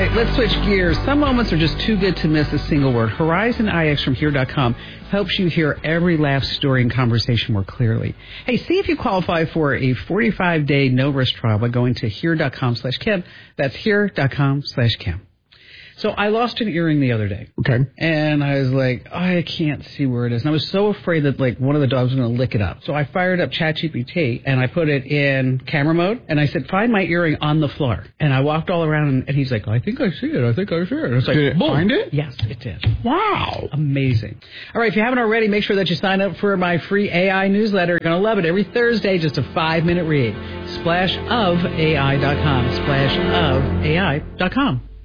right, let's switch gears. Some moments are just too good to miss a single word. Horizon IX from Here.com helps you hear every laugh, story, and conversation more clearly. Hey, see if you qualify for a 45-day no-risk trial by going to Here.com/Kim. That's Here.com/Kim. So I lost an earring the other day. Okay. And I was like, I can't see where it is. And I was so afraid that, like, one of the dogs was going to lick it up. So I fired up ChatGPT, and I put it in camera mode. And I said, find my earring on the floor. And I walked all around, and he's like, I think I see it. I think I see it. And it's like, did it boom. find it? Yes, it did. Wow. Amazing. All right, if you haven't already, make sure that you sign up for my free AI newsletter. You're going to love it. Every Thursday, just a 5-minute read. SplashOfAI.com. SplashOfAI.com.